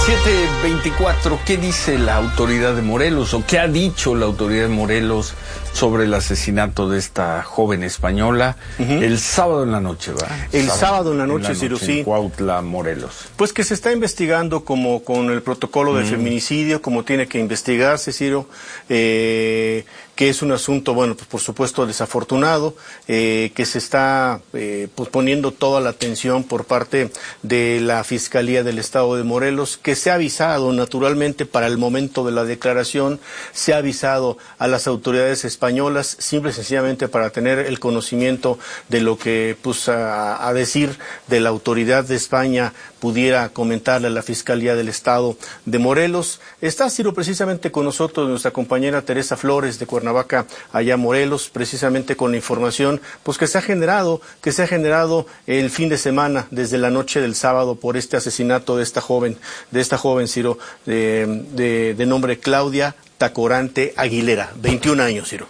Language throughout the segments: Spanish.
7:24, ¿qué dice la autoridad de Morelos o qué ha dicho la autoridad de Morelos sobre el asesinato de esta joven española el sábado en la noche, ¿va? El sábado en la noche, Ciro, sí. En Cuautla, Morelos. Pues que se está investigando como con el protocolo del feminicidio, como tiene que investigarse, Ciro, que es un asunto, bueno, pues por supuesto desafortunado, que se está pues poniendo toda la atención por parte de la Fiscalía del Estado de Morelos, que se ha avisado naturalmente para el momento de la declaración, se ha avisado a las autoridades españolas, simple y sencillamente para tener el conocimiento de lo que pues a decir de la autoridad de España pudiera comentarle a la Fiscalía del Estado de Morelos. Está, Ciro, precisamente con nosotros nuestra compañera Teresa Flores de Cuernavaca, allá Morelos, precisamente con la información pues que se ha generado el fin de semana, desde la noche del sábado, por este asesinato de esta joven, Ciro, de nombre Claudia Tacorante Aguilera, 21 años, Ciro.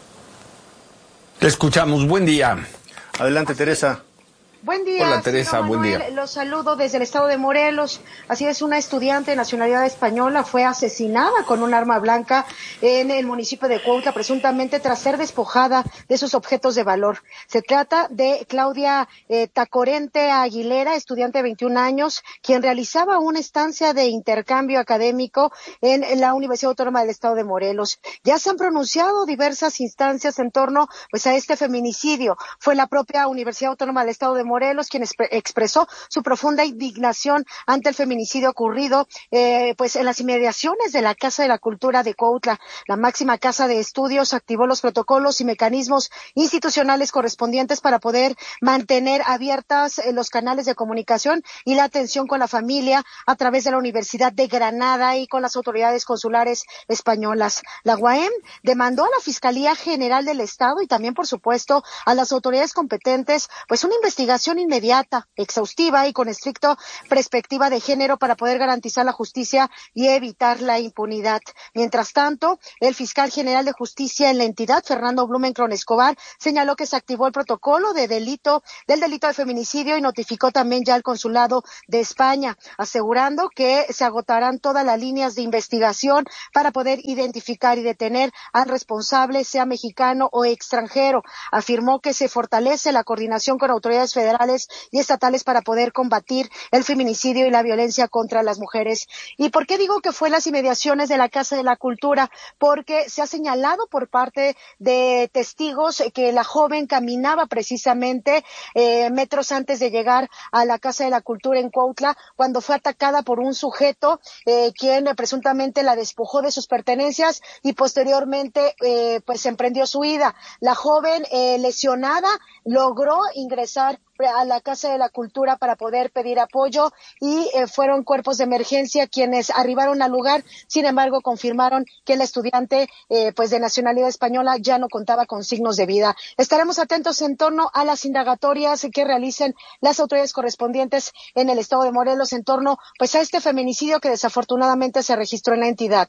Te escuchamos, buen día. Adelante, Teresa. Buen día. Hola, Teresa, Manuel, buen día. Los saludo desde el estado de Morelos. Así es, una estudiante de nacionalidad española fue asesinada con un arma blanca en el municipio de Cuautla, presuntamente tras ser despojada de sus objetos de valor. Se trata de Claudia Tacorente Aguilera, estudiante de 21 años, quien realizaba una estancia de intercambio académico en la Universidad Autónoma del Estado de Morelos. Ya se han pronunciado diversas instancias en torno pues a este feminicidio. Fue la propia Universidad Autónoma del Estado de Morelos quien expresó su profunda indignación ante el feminicidio ocurrido pues en las inmediaciones de la Casa de la Cultura de Cuautla. La máxima casa de estudios activó los protocolos y mecanismos institucionales correspondientes para poder mantener abiertas los canales de comunicación y la atención con la familia a través de la Universidad de Granada y con las autoridades consulares españolas. La UAM demandó a la Fiscalía General del Estado y también, por supuesto, a las autoridades competentes pues una investigación inmediata, exhaustiva y con estricta perspectiva de género para poder garantizar la justicia y evitar la impunidad. Mientras tanto, el fiscal general de justicia en la entidad, Fernando Blumenkron Escobar, señaló que se activó el protocolo del delito de feminicidio y notificó también ya al consulado de España, asegurando que se agotarán todas las líneas de investigación para poder identificar y detener al responsable, sea mexicano o extranjero. Afirmó que se fortalece la coordinación con autoridades federales y estatales para poder combatir el feminicidio y la violencia contra las mujeres. ¿Y por qué digo que fue en las inmediaciones de la Casa de la Cultura? Porque se ha señalado por parte de testigos que la joven caminaba precisamente metros antes de llegar a la Casa de la Cultura en Cuautla cuando fue atacada por un sujeto quien presuntamente la despojó de sus pertenencias y posteriormente pues emprendió su huida. La joven lesionada logró ingresar a la Casa de la Cultura para poder pedir apoyo y fueron cuerpos de emergencia quienes arribaron al lugar. Sin embargo, confirmaron que el estudiante pues de nacionalidad española ya no contaba con signos de vida. Estaremos atentos en torno a las indagatorias que realicen las autoridades correspondientes en el estado de Morelos en torno pues a este feminicidio que desafortunadamente se registró en la entidad.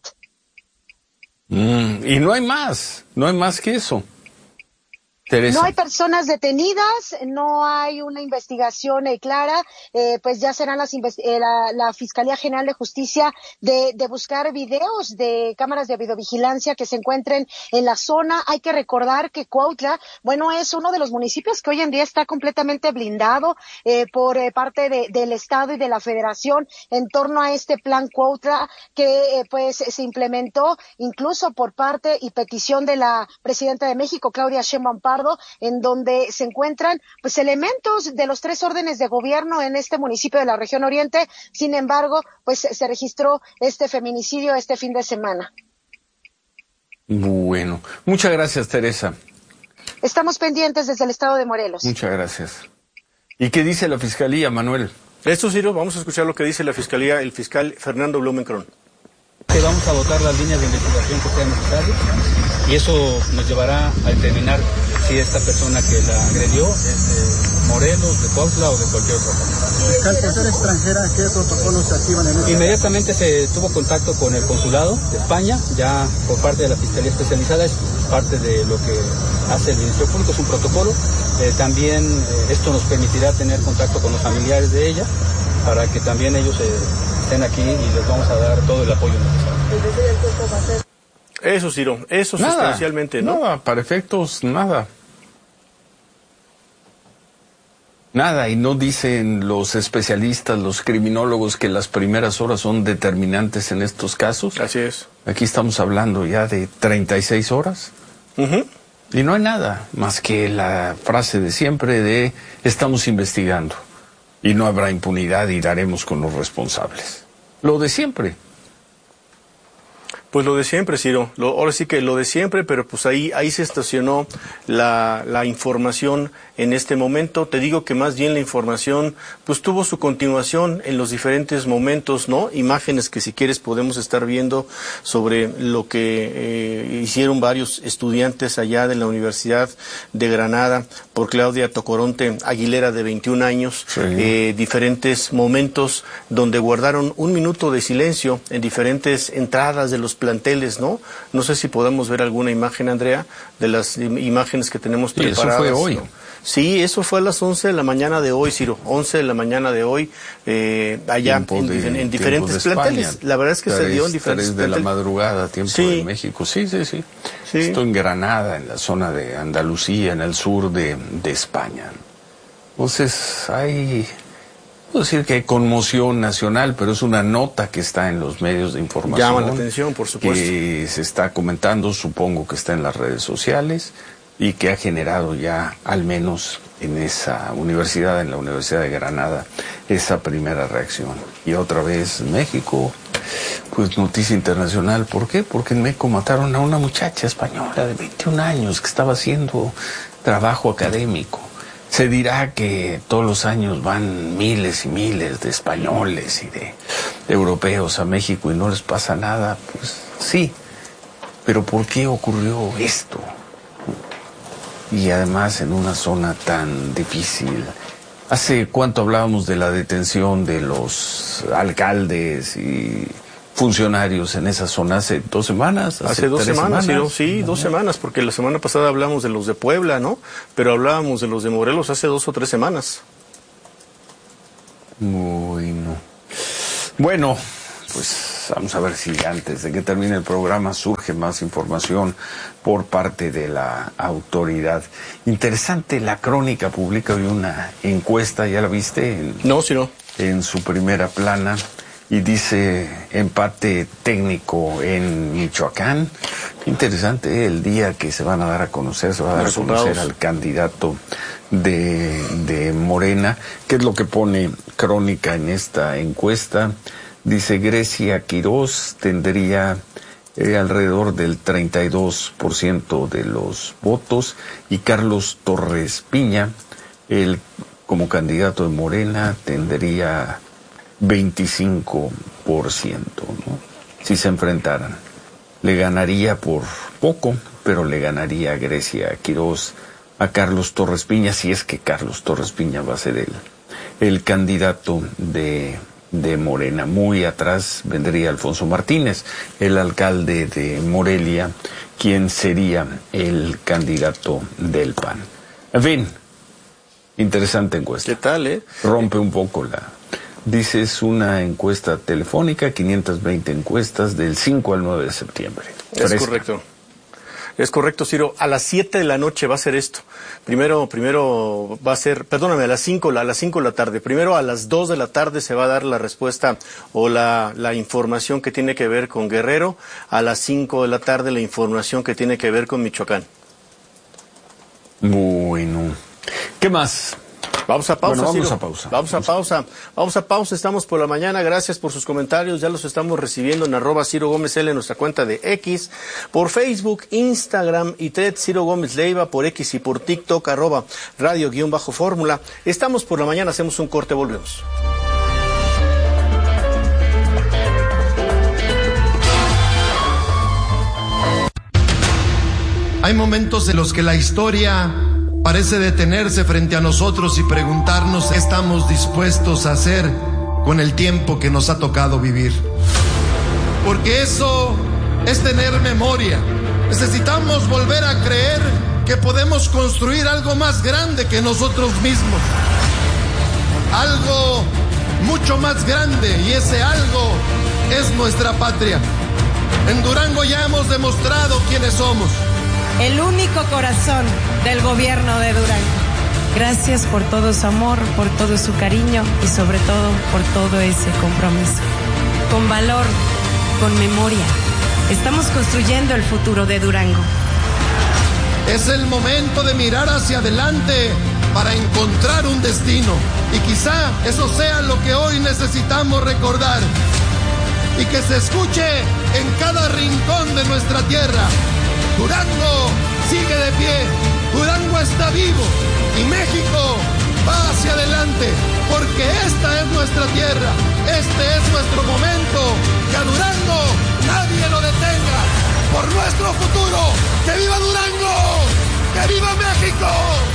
Y no hay más que eso. Teresa. No hay personas detenidas, no hay una investigación clara, pues ya serán la Fiscalía General de Justicia de buscar videos de cámaras de videovigilancia que se encuentren en la zona. Hay que recordar que Cuautla, bueno, es uno de los municipios que hoy en día está completamente blindado por parte del Estado y de la Federación en torno a este plan Cuautla que pues se implementó incluso por parte y petición de la presidenta de México, Claudia Sheinbaum Pardo, en donde se encuentran pues elementos de los 3 órdenes de gobierno en este municipio de la región oriente. Sin embargo, pues se registró este feminicidio este fin de semana. Bueno, muchas gracias, Teresa. Estamos pendientes desde el estado de Morelos. Muchas gracias. ¿Y qué dice la Fiscalía, Manuel? Esto, Ciro, vamos a escuchar lo que dice la Fiscalía, el fiscal Fernando Blumenkron. Vamos a agotar las líneas de investigación que sean necesarias y eso nos llevará a determinar si esta persona que la agredió es de Morelos, de Cuautla o de cualquier otra parte. Fiscal, por ser extranjera, ¿qué protocolos se activan en este? Inmediatamente se tuvo contacto con el consulado de España, ya por parte de la Fiscalía Especializada, es parte de lo que hace el Ministerio Público, es un protocolo. También esto nos permitirá tener contacto con los familiares de ella, para que también ellos estén aquí y les vamos a dar todo el apoyo necesario. Eso, Ciro, eso Nada, sustancialmente, ¿no? Nada, para efectos, nada. Nada, y no dicen los especialistas, los criminólogos, que las primeras horas son determinantes en estos casos. Así es. Aquí estamos hablando ya de 36 horas. Y no hay nada más que la frase de siempre de estamos investigando y no habrá impunidad y daremos con los responsables. Lo de siempre. Pues lo de siempre, Ciro. Ahora sí que lo de siempre, pero pues ahí se estacionó la información en este momento. Te digo que más bien la información pues tuvo su continuación en los diferentes momentos, ¿no? Imágenes que si quieres podemos estar viendo sobre lo que hicieron varios estudiantes allá de la Universidad de Granada por Claudia Tocoronte Aguilera, de 21 años. Sí. Diferentes momentos donde guardaron un minuto de silencio en diferentes entradas de los planteles, ¿no? No sé si podemos ver alguna imagen, Andrea, de las imágenes que tenemos preparadas. Eso fue hoy. ¿No? Sí, eso fue a las 11 de la mañana de hoy, Ciro. 11 de la mañana de hoy, allá en diferentes planteles. La verdad es que se dio en diferentes 3 de la madrugada, tiempo de México. Sí. Esto en Granada, en la zona de Andalucía, en el sur de España. Entonces, puedo decir que hay conmoción nacional, pero es una nota que está en los medios de información. Llama la atención, por supuesto. Que se está comentando, supongo que está en las redes sociales, y que ha generado ya, al menos en esa universidad, en la Universidad de Granada, esa primera reacción. Y otra vez México, pues noticia internacional. ¿Por qué? Porque en México mataron a una muchacha española de 21 años que estaba haciendo trabajo académico. Se dirá que todos los años van miles y miles de españoles y de europeos a México y no les pasa nada. Pues sí, pero ¿por qué ocurrió esto? Y además en una zona tan difícil. ¿Hace cuánto hablábamos de la detención de los alcaldes y funcionarios en esa zona? ¿Hace 2 semanas? Hace 2 semanas, sí, 2 semanas, porque la semana pasada hablamos de los de Puebla, ¿no? Pero hablábamos de los de Morelos hace 2 o 3 semanas. Bueno, pues vamos a ver si antes de que termine el programa surge más información por parte de la autoridad. Interesante, La Crónica publica hoy una encuesta, ¿ya la viste? No, sí, no. En su primera plana, y dice empate técnico en Michoacán. Interesante, el día que se van a dar a conocer, se va a dar a conocer al candidato de Morena. ¿Qué es lo que pone Crónica en esta encuesta? Dice Grecia Quirós tendría alrededor del 32% de los votos, y Carlos Torres Piña, como candidato de Morena, tendría 25%, ¿no? Si se enfrentaran. Le ganaría por poco, pero le ganaría a Grecia Quirós a Carlos Torres Piña, si es que Carlos Torres Piña va a ser el candidato de Morena. Muy atrás vendría Alfonso Martínez, el alcalde de Morelia, quien sería el candidato del PAN. En fin, interesante encuesta. ¿Qué tal, Rompe un poco dice, es una encuesta telefónica, 520 encuestas del 5 al 9 de septiembre. Es correcto. Es correcto, Ciro. A las 7 de la noche va a ser esto. Primero va a ser, perdóname, a las 5 de la tarde. Primero a las 2 de la tarde se va a dar la respuesta o la información que tiene que ver con Guerrero. A las 5 de la tarde la información que tiene que ver con Michoacán. Bueno. ¿Qué más? Vamos a pausa, Vamos a pausa. Estamos por la mañana. Gracias por sus comentarios. Ya los estamos recibiendo en @CiroGómezL, en nuestra cuenta de X, por Facebook, Instagram y Thread, Ciro Gómez Leiva, por X y por TikTok, @radio_fórmula. Estamos por la mañana. Hacemos un corte. Volvemos. Hay momentos en los que la historia parece detenerse frente a nosotros y preguntarnos qué estamos dispuestos a hacer con el tiempo que nos ha tocado vivir. Porque eso es tener memoria. Necesitamos volver a creer que podemos construir algo más grande que nosotros mismos. Algo mucho más grande, y ese algo es nuestra patria. En Durango ya hemos demostrado quiénes somos. El único corazón del gobierno de Durango. Gracias por todo su amor, por todo su cariño y sobre todo por todo ese compromiso. Con valor, con memoria, estamos construyendo el futuro de Durango. Es el momento de mirar hacia adelante para encontrar un destino. Y quizá eso sea lo que hoy necesitamos recordar. Y que se escuche en cada rincón de nuestra tierra. Durango sigue de pie, Durango está vivo y México va hacia adelante, porque esta es nuestra tierra, este es nuestro momento, que a Durango nadie lo detenga, por nuestro futuro. ¡Que viva Durango! ¡Que viva México!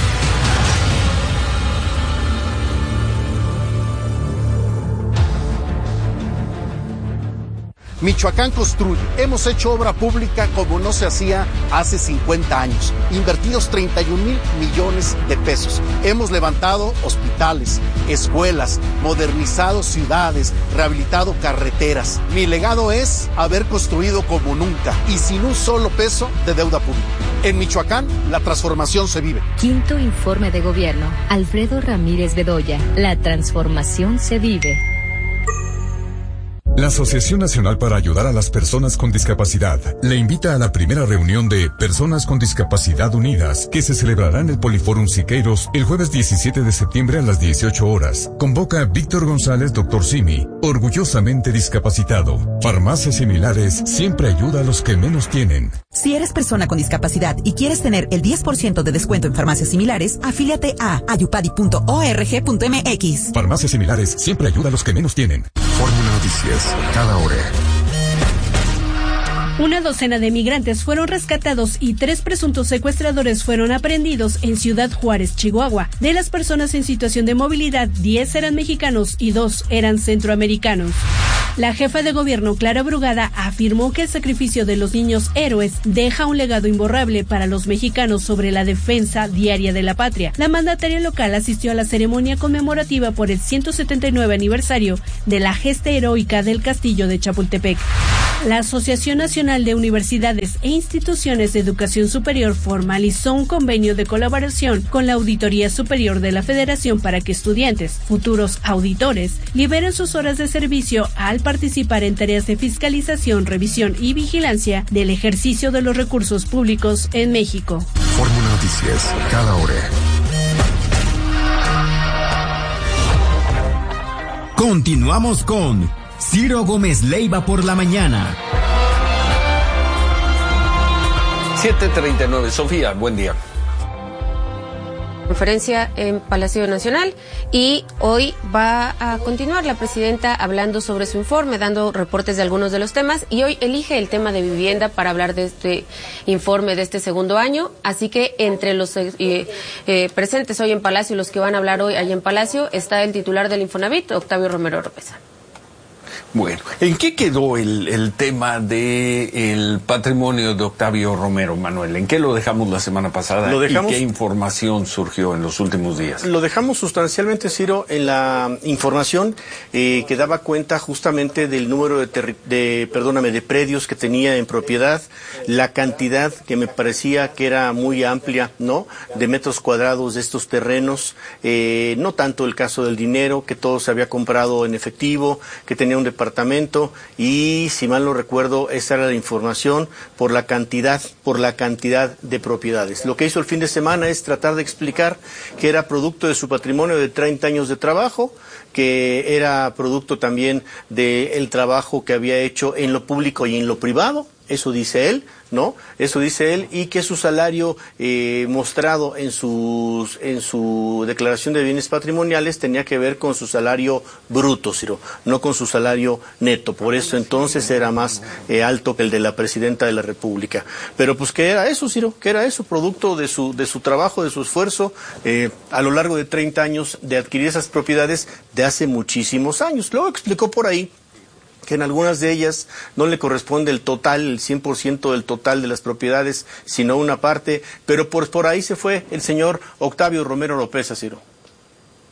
Michoacán construye. Hemos hecho obra pública como no se hacía hace 50 años. Invertidos 31,000 millones de pesos. Hemos levantado hospitales, escuelas, modernizado ciudades, rehabilitado carreteras. Mi legado es haber construido como nunca y sin un solo peso de deuda pública. En Michoacán, la transformación se vive. Quinto informe de gobierno. Alfredo Ramírez Bedoya. La transformación se vive. La Asociación Nacional para Ayudar a las Personas con Discapacidad le invita a la primera reunión de Personas con Discapacidad Unidas, que se celebrará en el Poliforum Siqueiros el jueves 17 de septiembre a las 18 horas. Convoca Víctor González, Dr. Simi, orgullosamente discapacitado. Farmacias Similares siempre ayuda a los que menos tienen. Si eres persona con discapacidad y quieres tener el 10% de descuento en farmacias similares, afíliate a ayupadi.org.mx. Farmacias Similares siempre ayuda a los que menos tienen. Fórmula Noticias, cada hora. Una docena de migrantes fueron rescatados y 3 presuntos secuestradores fueron aprehendidos en Ciudad Juárez, Chihuahua. De las personas en situación de movilidad, 10 eran mexicanos y 2 eran centroamericanos. La jefa de gobierno, Clara Brugada, afirmó que el sacrificio de los niños héroes deja un legado imborrable para los mexicanos sobre la defensa diaria de la patria. La mandataria local asistió a la ceremonia conmemorativa por el 179 aniversario de la gesta heroica del Castillo de Chapultepec. La Asociación Nacional de Universidades e Instituciones de Educación Superior formalizó un convenio de colaboración con la Auditoría Superior de la Federación para que estudiantes, futuros auditores, liberen sus horas de servicio al participar en tareas de fiscalización, revisión y vigilancia del ejercicio de los recursos públicos en México. Fórmula Noticias, cada hora. Continuamos con Ciro Gómez Leiva por la mañana. 7:39. Sofía, buen día. Conferencia en Palacio Nacional y hoy va a continuar la presidenta hablando sobre su informe, dando reportes de algunos de los temas, y hoy elige el tema de vivienda para hablar de este informe de este segundo año. Así que entre los presentes hoy en Palacio, los que van a hablar hoy allá en Palacio, está el titular del Infonavit, Octavio Romero Oropesa. Bueno, ¿en qué quedó el tema del patrimonio de Octavio Romero, Manuel? ¿En qué lo dejamos la semana pasada? ¿Y qué información surgió en los últimos días? Lo dejamos sustancialmente, Ciro, en la información que daba cuenta justamente del número de predios que tenía en propiedad, la cantidad que me parecía que era muy amplia, ¿no?, de metros cuadrados de estos terrenos, no tanto el caso del dinero, que todo se había comprado en efectivo, que tenía un departamento, y si mal no recuerdo, esa era la información por la cantidad de propiedades. Lo que hizo el fin de semana es tratar de explicar que era producto de su patrimonio de 30 años de trabajo, que era producto también del trabajo que había hecho en lo público y en lo privado. Eso dice él, ¿no? Eso dice él, y que su salario mostrado en su declaración de bienes patrimoniales tenía que ver con su salario bruto, Ciro, no con su salario neto. Por eso entonces era más alto que el de la presidenta de la República. Pero pues, ¿qué era eso, Ciro? ¿Qué era eso? Producto de su trabajo, de su esfuerzo a lo largo de 30 años de adquirir esas propiedades de hace muchísimos años. Luego explicó por ahí que en algunas de ellas no le corresponde el total, el 100% del total de las propiedades, sino una parte, pero por ahí se fue el señor Octavio Romero Oropesa, Ciro.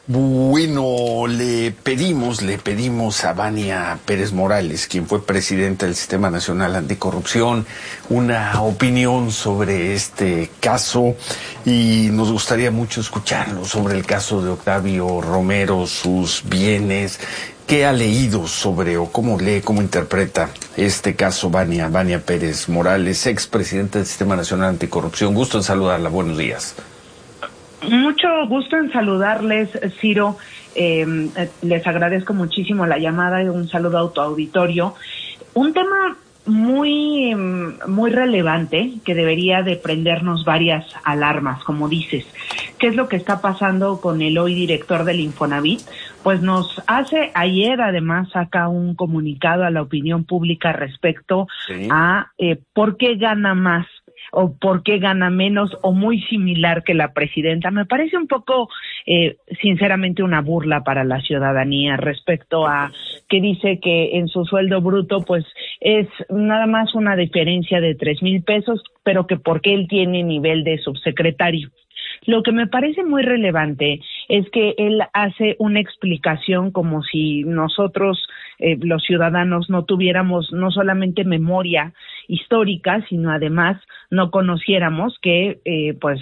Bueno, le pedimos a Vania Pérez Morales, quien fue presidenta del Sistema Nacional Anticorrupción, una opinión sobre este caso, y nos gustaría mucho escucharlo sobre el caso de Octavio Romero, sus bienes. ¿Qué ha leído sobre o cómo lee, cómo interpreta este caso Vania Pérez Morales, expresidenta del Sistema Nacional Anticorrupción? Gusto en saludarla, buenos días. Mucho gusto en saludarles, Ciro. Les agradezco muchísimo la llamada y un saludo a tu auditorio. Un tema muy relevante que debería de prendernos varias alarmas, como dices. ¿Qué es lo que está pasando con el hoy director del Infonavit? Pues ayer además saca un comunicado a la opinión pública respecto a por qué gana más o por qué gana menos o muy similar que la presidenta. Me parece un poco, sinceramente, una burla para la ciudadanía respecto a que dice que en su sueldo bruto pues es nada más una diferencia de 3,000 pesos, pero que porque él tiene nivel de subsecretario. Lo que me parece muy relevante es que él hace una explicación como si nosotros, los ciudadanos, no tuviéramos no solamente memoria histórica, sino además no conociéramos que pues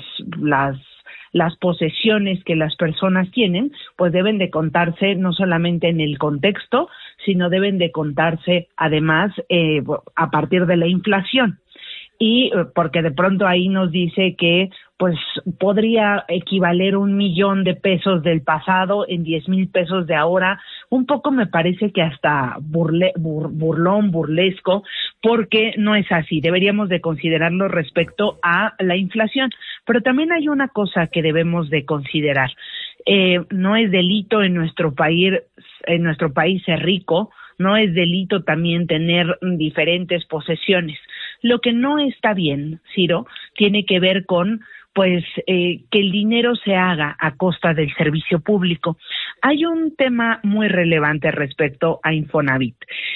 las posesiones que las personas tienen, pues deben de contarse no solamente en el contexto, sino deben de contarse además a partir de la inflación. Y porque de pronto ahí nos dice que pues podría equivaler 1 millón de pesos del pasado en 10,000 pesos de ahora. Un poco me parece que hasta burlesco, porque no es así. Deberíamos de considerarlo respecto a la inflación. Pero también hay una cosa que debemos de considerar. No es delito en nuestro país ser rico. No es delito también tener diferentes posesiones. Lo que no está bien, Ciro, tiene que ver con que el dinero se haga a costa del servicio público. Hay un tema muy relevante respecto a Infonavit.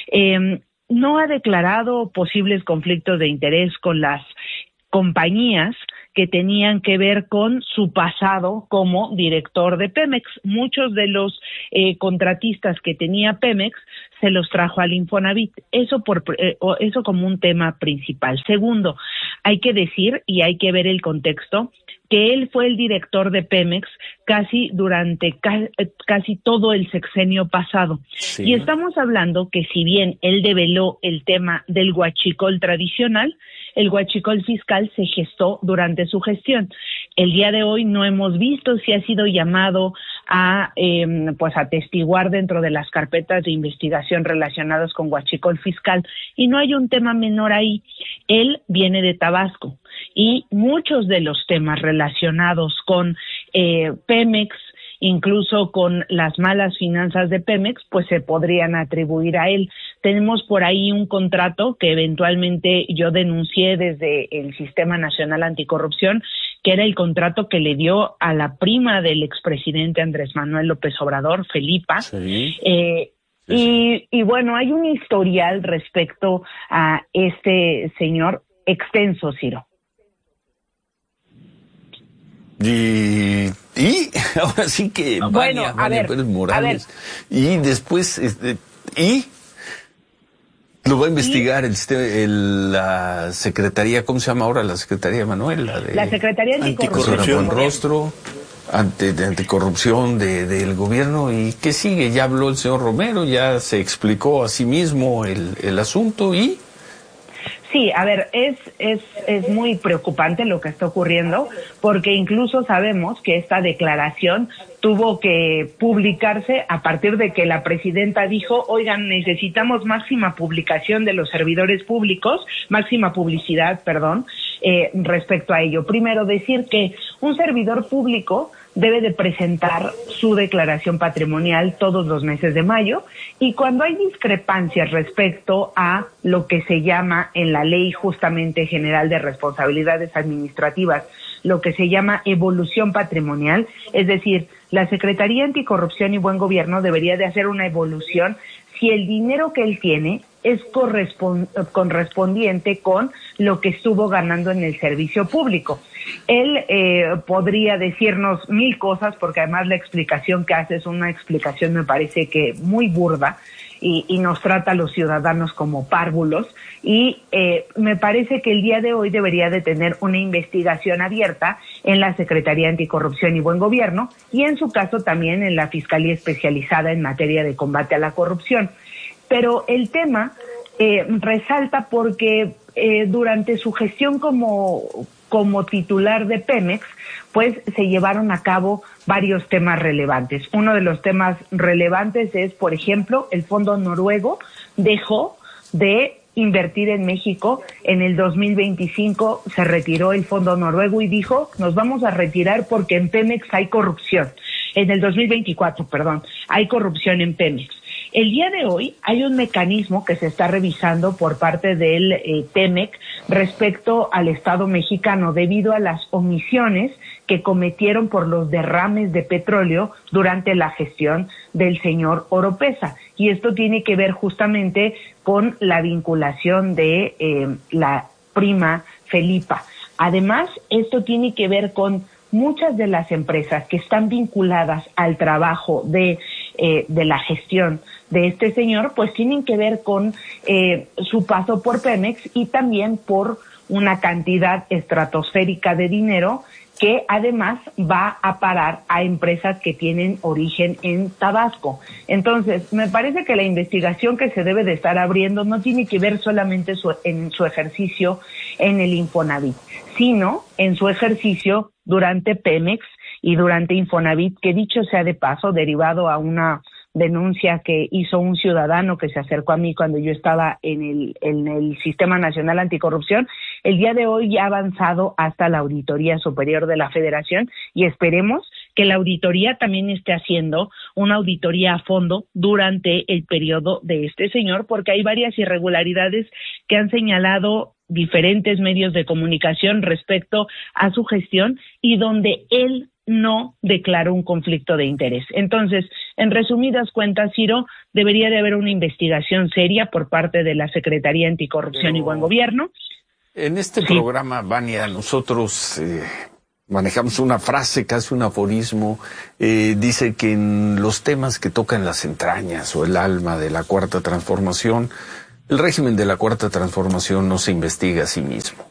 No ha declarado posibles conflictos de interés con las compañías que tenían que ver con su pasado como director de Pemex. Muchos de los contratistas que tenía Pemex se los trajo al Infonavit. Eso como un tema principal. Segundo, hay que decir y hay que ver el contexto que él fue el director de Pemex durante casi todo el sexenio pasado. Sí. Y estamos hablando que si bien él develó el tema del huachicol tradicional, el huachicol fiscal se gestó durante su gestión. El día de hoy no hemos visto si ha sido llamado a atestiguar dentro de las carpetas de investigación relacionadas con huachicol fiscal, y no hay un tema menor ahí. Él viene de Tabasco y muchos de los temas relacionados con Pemex, incluso con las malas finanzas de Pemex, pues se podrían atribuir a él. Tenemos por ahí un contrato que eventualmente yo denuncié desde el Sistema Nacional Anticorrupción, que era el contrato que le dio a la prima del expresidente Andrés Manuel López Obrador, Felipa. Sí. Y bueno, hay un historial respecto a este señor extenso, Ciro. Y ahora sí que Vania Pérez Morales. Y después, lo va a investigar la Secretaría, ¿cómo se llama ahora la Secretaría, Manuel? La Secretaría Anticorrupción. Buen rostro, de anticorrupción del gobierno. ¿Y qué sigue? Ya habló el señor Romero, ya se explicó a sí mismo el asunto y... Sí, a ver, es muy preocupante lo que está ocurriendo, porque incluso sabemos que esta declaración tuvo que publicarse a partir de que la presidenta dijo, oigan, necesitamos máxima publicación de los servidores públicos, máxima publicidad, respecto a ello. Primero, decir que un servidor público debe de presentar su declaración patrimonial todos los meses de mayo, y cuando hay discrepancias respecto a lo que se llama en la Ley justamente General de Responsabilidades Administrativas, lo que se llama evolución patrimonial, es decir, la Secretaría Anticorrupción y Buen Gobierno debería de hacer una evolución si el dinero que él tiene es correspondiente con lo que estuvo ganando en el servicio público. Él podría decirnos mil cosas, porque además la explicación que hace es una explicación, me parece que muy burda, y nos trata a los ciudadanos como párvulos, y me parece que el día de hoy debería de tener una investigación abierta en la Secretaría Anticorrupción y Buen Gobierno, y en su caso también en la Fiscalía Especializada en materia de combate a la corrupción. Pero el tema resalta porque durante su gestión como titular de Pemex, pues se llevaron a cabo varios temas relevantes. Uno de los temas relevantes es, por ejemplo, el Fondo Noruego dejó de invertir en México. En el 2025 se retiró el Fondo Noruego y dijo, nos vamos a retirar porque en Pemex hay corrupción. En el 2024, hay corrupción en Pemex. El día de hoy hay un mecanismo que se está revisando por parte del TEMEC respecto al Estado mexicano debido a las omisiones que cometieron por los derrames de petróleo durante la gestión del señor Oropeza. Y esto tiene que ver justamente con la vinculación de la prima Felipa. Además, esto tiene que ver con muchas de las empresas que están vinculadas al trabajo de la gestión de este señor, pues tienen que ver con su paso por Pemex y también por una cantidad estratosférica de dinero que además va a parar a empresas que tienen origen en Tabasco. Entonces, me parece que la investigación que se debe de estar abriendo no tiene que ver solamente en su ejercicio en el Infonavit, sino en su ejercicio durante Pemex y durante Infonavit, que dicho sea de paso, derivado a una denuncia que hizo un ciudadano que se acercó a mí cuando yo estaba en el Sistema Nacional Anticorrupción, el día de hoy ya ha avanzado hasta la Auditoría Superior de la Federación y esperemos que la auditoría también esté haciendo una auditoría a fondo durante el periodo de este señor, porque hay varias irregularidades que han señalado diferentes medios de comunicación respecto a su gestión y donde él no declaró un conflicto de interés. Entonces, en resumidas cuentas, Ciro, debería de haber una investigación seria por parte de la Secretaría Anticorrupción y Buen Gobierno. En este programa, Vania, nosotros manejamos una frase, casi un aforismo, dice que en los temas que tocan las entrañas o el alma de la Cuarta Transformación, el régimen de la Cuarta Transformación no se investiga a sí mismo.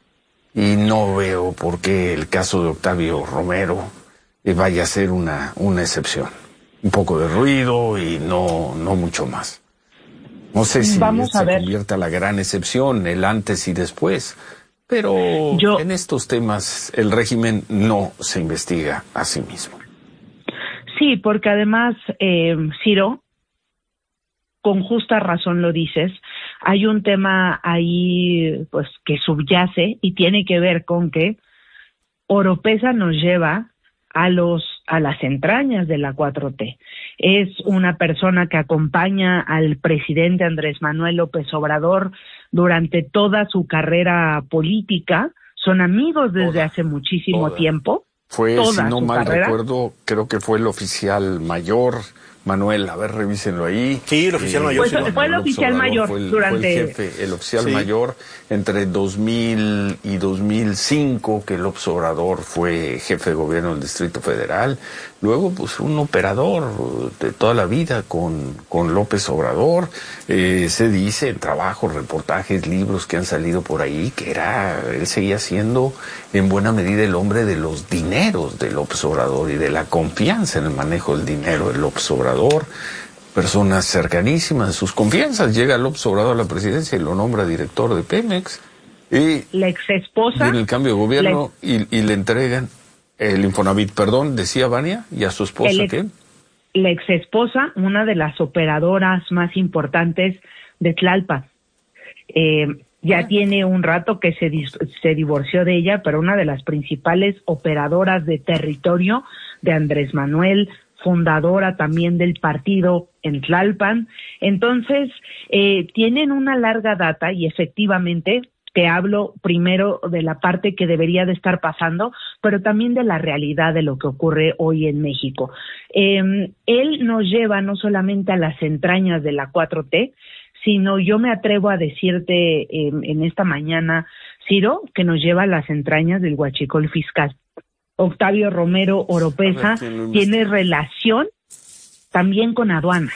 Y no veo por qué el caso de Octavio Romero vaya a ser una excepción. Un poco de ruido y no mucho más. No sé si se convierta la gran excepción, el antes y después, pero en estos temas el régimen no se investiga a sí mismo. Sí, porque además, Ciro, con justa razón lo dices, hay un tema ahí pues que subyace y tiene que ver con que Oropeza nos lleva a las entrañas de la 4T. Es una persona que acompaña al presidente Andrés Manuel López Obrador durante toda su carrera política, son amigos desde hace muchísimo tiempo. Fue, si no mal recuerdo, creo que fue el oficial mayor. Manuel, a ver, revísenlo ahí. Sí, el oficial mayor. Fue el oficial mayor durante... Fue el oficial mayor entre 2000 y 2005, que López Obrador fue jefe de gobierno del Distrito Federal. Luego, pues, un operador de toda la vida con López Obrador. Se dice en trabajos, reportajes, libros que han salido por ahí, que él seguía siendo en buena medida el hombre de los dineros de López Obrador y de la confianza en el manejo del dinero de López Obrador. Personas cercanísimas de sus confianzas. Llega López Obrador a la presidencia y lo nombra director de Pemex. Y la exesposa. Viene el cambio de gobierno y le entregan el Infonavit, decía Vania, y a su esposa, ¿qué? La exesposa, una de las operadoras más importantes de Tlalpan. Ya tiene un rato que se divorció de ella, pero una de las principales operadoras de territorio de Andrés Manuel, fundadora también del partido en Tlalpan. Entonces, tienen una larga data y efectivamente te hablo primero de la parte que debería de estar pasando, pero también de la realidad de lo que ocurre hoy en México. Él nos lleva no solamente a las entrañas de la 4T, sino yo me atrevo a decirte en esta mañana, Ciro, que nos lleva a las entrañas del huachicol fiscal. Octavio Romero Oropesa tiene relación también con aduanas.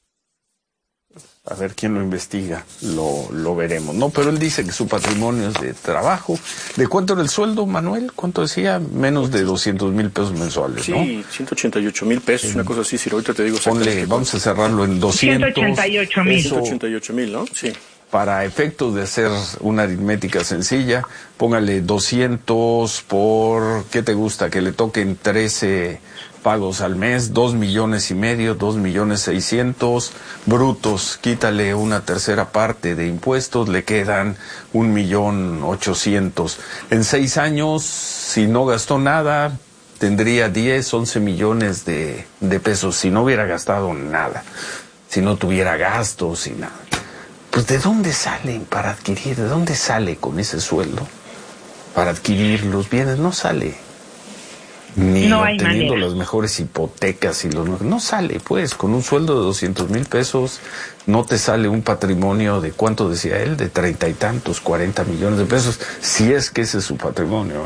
A ver quién lo investiga, lo veremos. No, pero él dice que su patrimonio es de trabajo. ¿De cuánto era el sueldo, Manuel? ¿Cuánto decía? Menos de 200,000 pesos mensuales, ¿no? Sí, 188,000 pesos, una cosa así, si ahorita te digo exactamente. Vamos a cerrarlo en 200. 188,000. 188,000, ¿no? Sí. Para efectos de hacer una aritmética sencilla, póngale 200 por, ¿qué te gusta? Que le toquen 13 pagos al mes, 2,500,000, 2,600,000 brutos, quítale una tercera parte de impuestos, le quedan 1,800,000. En 6 años, si no gastó nada, tendría 10, 11 millones de pesos, si no hubiera gastado nada, si no tuviera gastos y nada. Pues ¿de dónde salen para adquirir? ¿De dónde sale con ese sueldo para adquirir los bienes? No sale. Ni no obteniendo las mejores hipotecas y no sale, pues, con un sueldo de 200,000 pesos no te sale un patrimonio de, ¿cuánto decía él? De 30 y tantos, 40 millones de pesos, si es que ese es su patrimonio,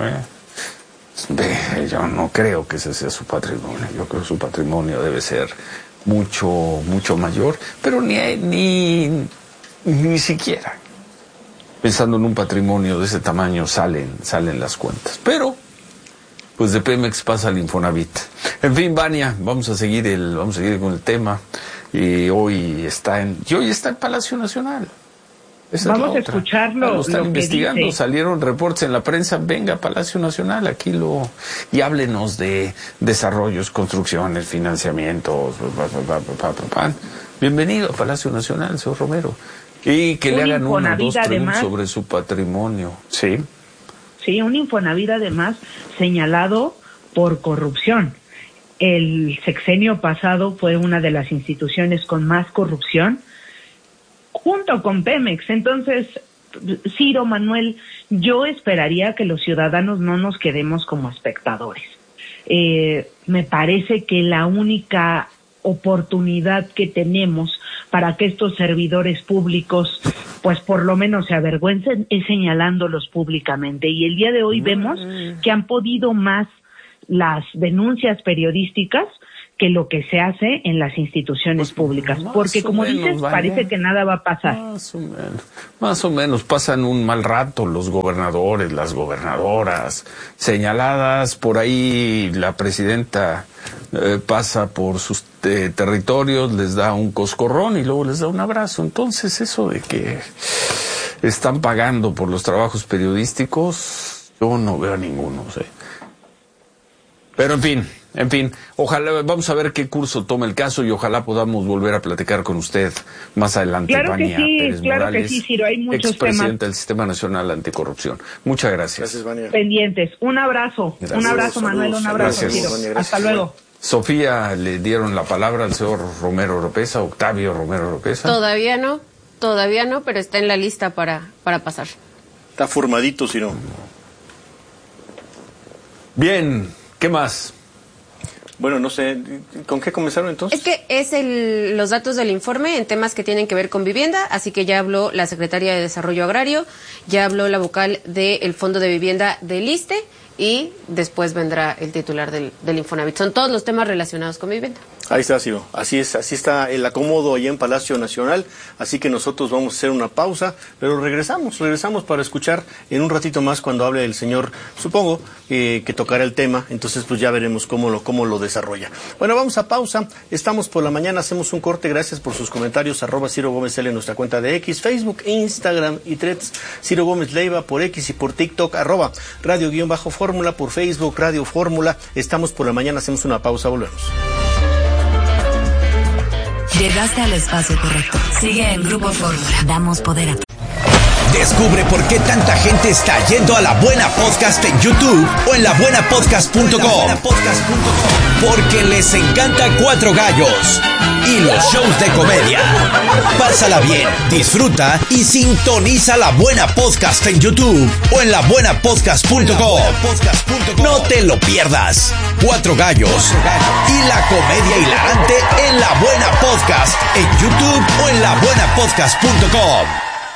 Yo no creo que ese sea su patrimonio, yo creo que su patrimonio debe ser mucho, mucho mayor, pero ni siquiera pensando en un patrimonio de ese tamaño salen las cuentas. Pero pues de Pemex pasa al Infonavit. En fin, Vania, vamos a seguir con el tema. Y hoy está en Palacio Nacional. Vamos a escucharlo. Lo están investigando, salieron reportes en la prensa. Venga, Palacio Nacional, y háblenos de desarrollos, construcciones, financiamientos. Bienvenido a Palacio Nacional, señor Romero. Y que le hagan una o dos preguntas sobre su patrimonio. Sí. Sí, un Infonavit además señalado por corrupción. El sexenio pasado fue una de las instituciones con más corrupción, junto con Pemex. Entonces, Ciro, Manuel, yo esperaría que los ciudadanos no nos quedemos como espectadores. Me parece que la única oportunidad que tenemos para que estos servidores públicos, pues por lo menos se avergüencen, es señalándolos públicamente. Y el día de hoy vemos que han podido más las denuncias periodísticas que lo que se hace en las instituciones públicas. Porque como dices, parece que nada va a pasar. Más o menos pasan un mal rato los gobernadores, las gobernadoras, señaladas por ahí. La presidenta pasa por sus territorios, les da un coscorrón y luego les da un abrazo. Entonces eso de que están pagando por los trabajos periodísticos, yo no veo ninguno, ¿sí? Pero en fin, ojalá, vamos a ver qué curso toma el caso y ojalá podamos volver a platicar con usted más adelante. Claro que sí, Pérez claro Morales, que sí, Ciro, hay muchos expresidenta del Sistema Nacional Anticorrupción. Muchas gracias. Gracias, Vania. Pendientes. Un abrazo. Gracias. Un abrazo, Manuel, un abrazo, gracias. Ciro. Gracias. Hasta luego. Sofía, le dieron la palabra al señor Romero Oropesa, Octavio Romero Oropesa. Todavía no, pero está en la lista para pasar. Está formadito, Ciro. Bien, ¿qué más? Bueno, no sé, ¿con qué comenzaron entonces? Es que es los datos del informe en temas que tienen que ver con vivienda, así que ya habló la Secretaría de Desarrollo Agrario, ya habló la vocal del Fondo de Vivienda del ISSSTE y después vendrá el titular del Infonavit. Son todos los temas relacionados con vivienda. Ahí está, Ciro. Así está el acomodo allá en Palacio Nacional. Así que nosotros vamos a hacer una pausa, pero regresamos para escuchar en un ratito más cuando hable el señor, supongo, que tocará el tema. Entonces, pues ya veremos cómo lo desarrolla. Bueno, vamos a pausa. Estamos por la mañana, hacemos un corte. Gracias por sus comentarios. @Ciro Gómez L en nuestra cuenta de X, Facebook, Instagram y Threads. Ciro Gómez Leiva por X y por TikTok. @Radio_Fórmula por Facebook, Radio Fórmula. Estamos por la mañana, hacemos una pausa, volvemos. Llegaste al espacio correcto. Sigue en Grupo Fórmula. Damos poder a tu... Descubre por qué tanta gente está yendo a La Buena Podcast en YouTube o en labuenapodcast.com. Porque les encanta Cuatro Gallos y los shows de comedia. Pásala bien, disfruta y sintoniza La Buena Podcast en YouTube o en labuenapodcast.com. No te lo pierdas. Cuatro Gallos y la comedia hilarante en La Buena Podcast en YouTube o en labuenapodcast.com.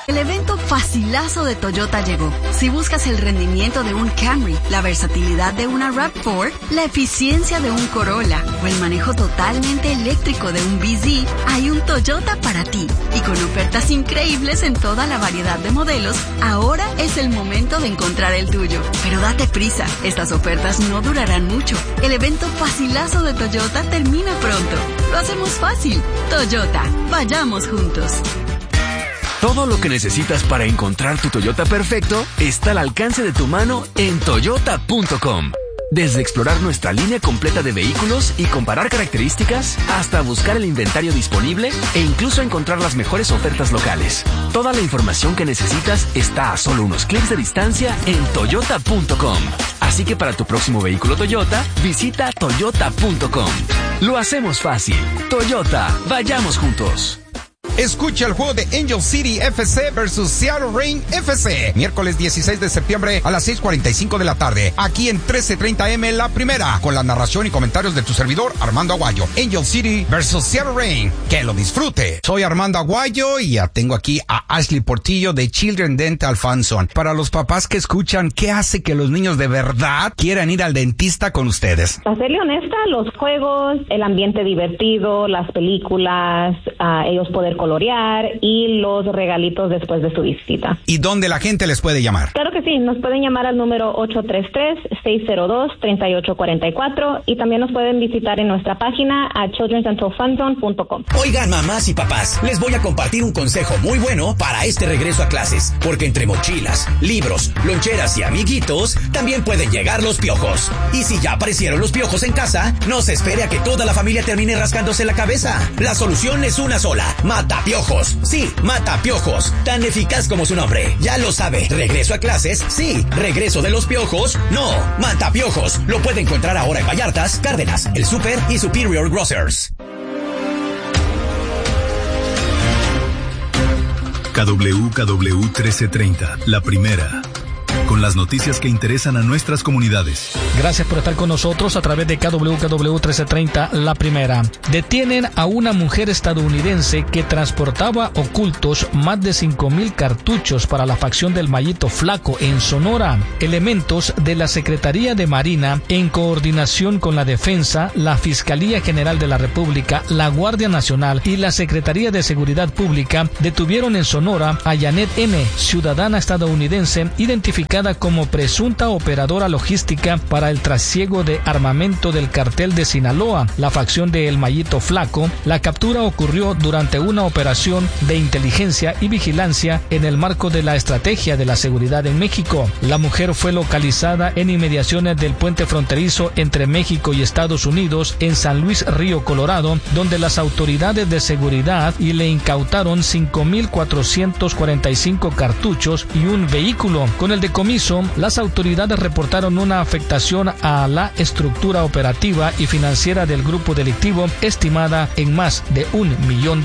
El evento facilazo de Toyota llegó. Si buscas el rendimiento de un Camry, la versatilidad de una RAV4, la eficiencia de un Corolla o el manejo totalmente eléctrico de un BZ, hay un Toyota para ti. Y con ofertas increíbles en toda la variedad de modelos, ahora es el momento de encontrar el tuyo. Pero date prisa, estas ofertas no durarán mucho. El evento facilazo de Toyota termina pronto. Lo hacemos fácil. Toyota, vayamos juntos. Todo lo que necesitas para encontrar tu Toyota perfecto está al alcance de tu mano en toyota.com. Desde explorar nuestra línea completa de vehículos y comparar características, hasta buscar el inventario disponible e incluso encontrar las mejores ofertas locales. Toda la información que necesitas está a solo unos clics de distancia en toyota.com. Así que para tu próximo vehículo Toyota, visita toyota.com. Lo hacemos fácil. Toyota, vayamos juntos. Escucha el juego de Angel City FC versus Seattle Reign FC. Miércoles 16 de septiembre a las 6:45 de la tarde. Aquí en 1330M La Primera. Con la narración y comentarios de tu servidor, Armando Aguayo. Angel City versus Seattle Reign. Que lo disfrute. Soy Armando Aguayo y ya tengo aquí a Ashley Portillo de Children Dental Funson. Para los papás que escuchan, ¿qué hace que los niños de verdad quieran ir al dentista con ustedes? Para serle honesta, los juegos, el ambiente divertido, las películas, ellos poder colorear y los regalitos después de su visita. ¿Y dónde la gente les puede llamar? Claro que sí, nos pueden llamar al número 833-602-3844 y también nos pueden visitar en nuestra página a childrendentalfunzone.com. Oigan, mamás y papás, les voy a compartir un consejo muy bueno para este regreso a clases, porque entre mochilas, libros, loncheras y amiguitos también pueden llegar los piojos. Y si ya aparecieron los piojos en casa, no se espere a que toda la familia termine rascándose la cabeza. La solución es una sola: Matapiojos. Sí, Matapiojos. Tan eficaz como su nombre. Ya lo sabe. ¿Regreso a clases? Sí. ¿Regreso de los piojos? No. Matapiojos. Lo puede encontrar ahora en Vallartas, Cárdenas, El Super y Superior Grocers. KWKW 1330, La Primera. Con las noticias que interesan a nuestras comunidades. Gracias por estar con nosotros a través de KWKW 1330, La Primera. Detienen a una mujer estadounidense que transportaba ocultos más de 5,000 cartuchos para la facción del Mayito Flaco en Sonora. Elementos de la Secretaría de Marina, en coordinación con la Defensa, la Fiscalía General de la República, la Guardia Nacional y la Secretaría de Seguridad Pública, detuvieron en Sonora a Janet N., ciudadana estadounidense, identificada como presunta operadora logística para el trasiego de armamento del cartel de Sinaloa, la facción de El Mayito Flaco. La captura ocurrió durante una operación de inteligencia y vigilancia en el marco de la estrategia de la seguridad en México. La mujer fue localizada en inmediaciones del puente fronterizo entre México y Estados Unidos en San Luis Río Colorado, donde las autoridades de seguridad le incautaron 5,445 cartuchos y un vehículo. Con el decomiso, las autoridades reportaron una afectación a la estructura operativa y financiera del grupo delictivo, estimada en más de $1 millón.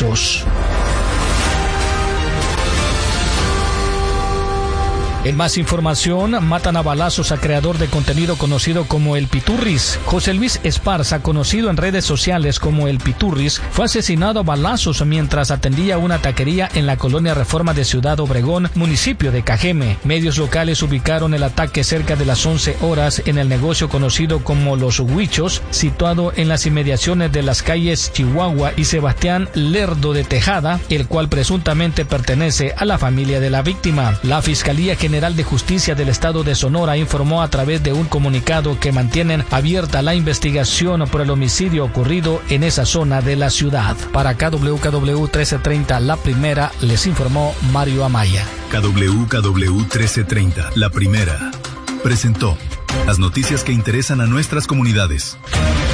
En más información, matan a balazos a creador de contenido conocido como El Piturris. José Luis Esparza, conocido en redes sociales como El Piturris, fue asesinado a balazos mientras atendía una taquería en la colonia Reforma de Ciudad Obregón, municipio de Cajeme. Medios locales ubicaron el ataque cerca de las 11 horas en el negocio conocido como Los Huichos, situado en las inmediaciones de las calles Chihuahua y Sebastián Lerdo de Tejada, el cual presuntamente pertenece a la familia de la víctima. La Fiscalía General de Justicia del Estado de Sonora informó a través de un comunicado que mantienen abierta la investigación por el homicidio ocurrido en esa zona de la ciudad. Para KWKW 1330, La Primera, les informó Mario Amaya. KWKW 1330, La Primera, presentó las noticias que interesan a nuestras comunidades.